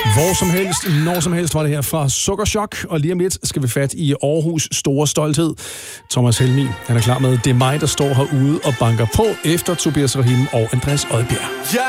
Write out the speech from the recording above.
Hvor som helst, når som helst var det her fra Sukkerchok, og lige om lidt skal vi fat i Aarhus store stolthed. Thomas Helmig, han er klar med, det er mig, der står herude og banker på efter Tobias Rahim og Andreas Odbjerg.